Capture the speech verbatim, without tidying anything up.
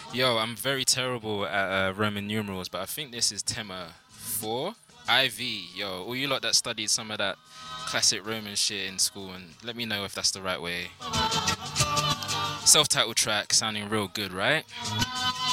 Yo, I'm very terrible at uh, Roman numerals, but I think this is Tema four. I V. Yo, all you lot that studied some of that classic Roman shit in school, and let me know if that's the right way. Self-titled track, sounding real good, right?